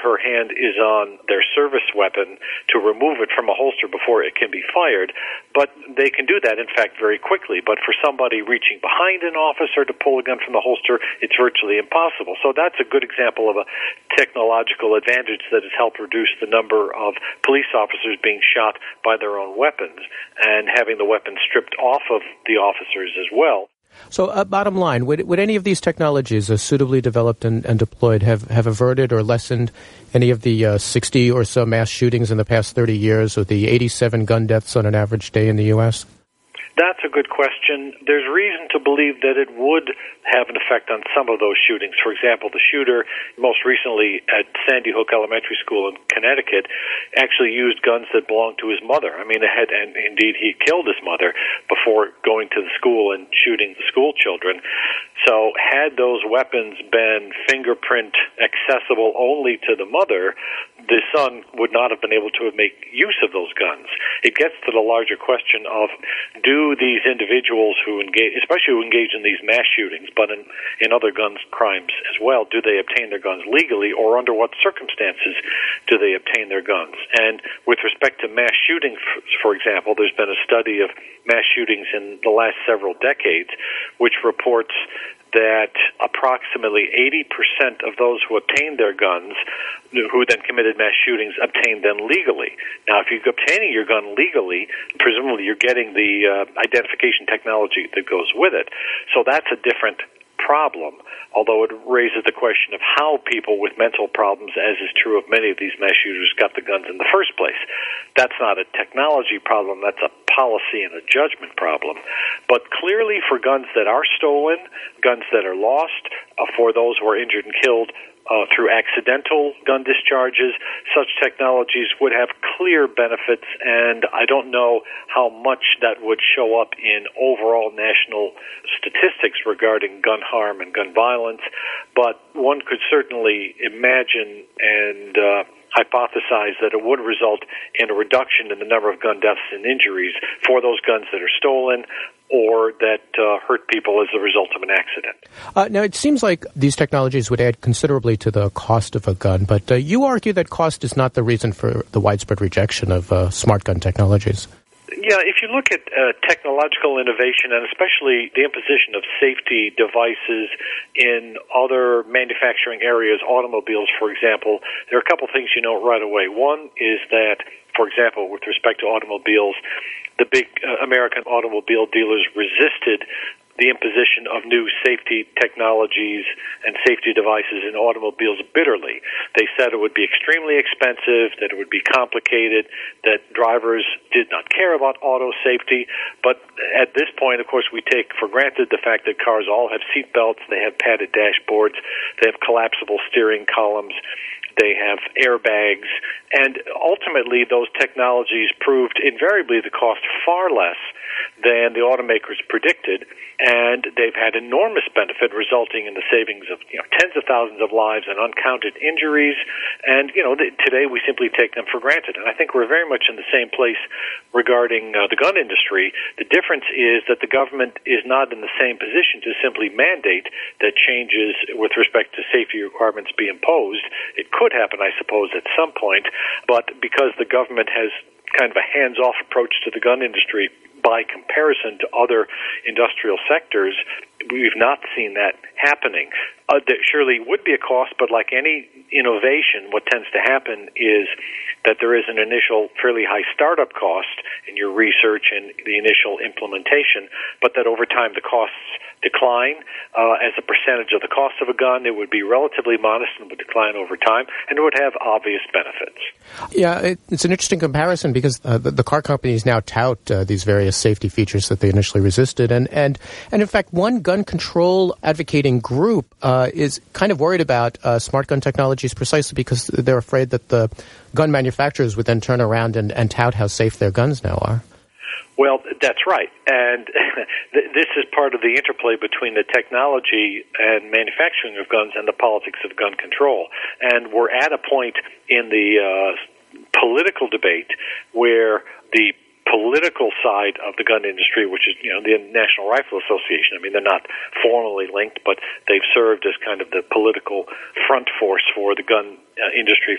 her hand is on their service weapon to remove it from a holster before it can be fired. But they can do that, in fact, very quickly. But for somebody reaching behind an officer to pull a gun from the holster, it's virtually impossible. So that's a good example of a technological advantage that has helped reduce the number of police officers being shot by their own weapons and having the weapons stripped off of the officers as well. So, bottom line, would any of these technologies, suitably developed and deployed, have averted or lessened any of the 60 or so mass shootings in the past 30 years, or the 87 gun deaths on an average day in the U.S.? That's a good question. There's reason to believe that it would have an effect on some of those shootings. For example, the shooter most recently at Sandy Hook Elementary School in Connecticut actually used guns that belonged to his mother. I mean, and indeed he killed his mother before going to the school and shooting the school children. So had those weapons been fingerprint accessible only to the mother, the son would not have been able to make use of those guns. It gets to the larger question of, do these individuals who engage, especially who engage in these mass shootings, but in other gun crimes as well, do they obtain their guns legally, or under what circumstances do they obtain their guns? And with respect to mass shootings, for example, there's been a study of mass shootings in the last several decades, which reports that approximately 80% of those who obtained their guns, who then committed mass shootings, obtained them legally. Now, if you're obtaining your gun legally, presumably you're getting the identification technology that goes with it. So that's a different problem, although it raises the question of how people with mental problems, as is true of many of these mass shooters, got the guns in the first place. That's not a technology problem, that's a policy and a judgment problem. But clearly for guns that are stolen, guns that are lost, for those who are injured and killed through accidental gun discharges, such technologies would have clear benefits, and I don't know how much that would show up in overall national statistics regarding gun harm and gun violence, but one could certainly imagine and hypothesize that it would result in a reduction in the number of gun deaths and injuries for those guns that are stolen or that hurt people as a result of an accident. Now, it seems like these technologies would add considerably to the cost of a gun, but you argue that cost is not the reason for the widespread rejection of smart gun technologies. Yeah, if you look at technological innovation and especially the imposition of safety devices in other manufacturing areas, automobiles, for example, there are a couple things you know right away. One is that, for example, with respect to automobiles, the big American automobile dealers resisted the imposition of new safety technologies and safety devices in automobiles bitterly. They said it would be extremely expensive, that it would be complicated, that drivers did not care about auto safety. But at this point, of course, we take for granted the fact that cars all have seat belts, they have padded dashboards, they have collapsible steering columns, they have airbags, and ultimately those technologies proved invariably to cost far less than the automakers predicted, and they've had enormous benefit, resulting in the savings of tens of thousands of lives and uncounted injuries. And today we simply take them for granted. And I think we're very much in the same place regarding the gun industry. The difference is that the government is not in the same position to simply mandate that changes with respect to safety requirements be imposed. It could happen, I suppose, at some point, but because the government has kind of a hands-off approach to the gun industry by comparison to other industrial sectors, we've not seen that happening. There surely would be a cost, but like any innovation, what tends to happen is that there is an initial fairly high startup cost in your research and the initial implementation, but that over time the costs decline as a percentage of the cost of a gun. It would be relatively modest and would decline over time, and it would have obvious benefits. Yeah, it's an interesting comparison because the car companies now tout these various safety features that they initially resisted, and in fact, one gun control advocating group is kind of worried about smart gun technologies precisely because they're afraid that the gun manufacturers would then turn around and tout how safe their guns now are. Well, that's right. And this is part of the interplay between the technology and manufacturing of guns and the politics of gun control. And we're at a point in the political debate where the political side of the gun industry, which is, the National Rifle Association. I mean, they're not formally linked, but they've served as kind of the political front force for the gun industry